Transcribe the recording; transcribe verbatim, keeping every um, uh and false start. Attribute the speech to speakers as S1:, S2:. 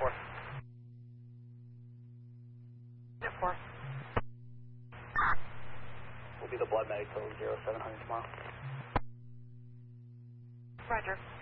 S1: four.
S2: Unit four.
S1: We'll be the blood medic till zero seven hundred tomorrow.
S2: Roger.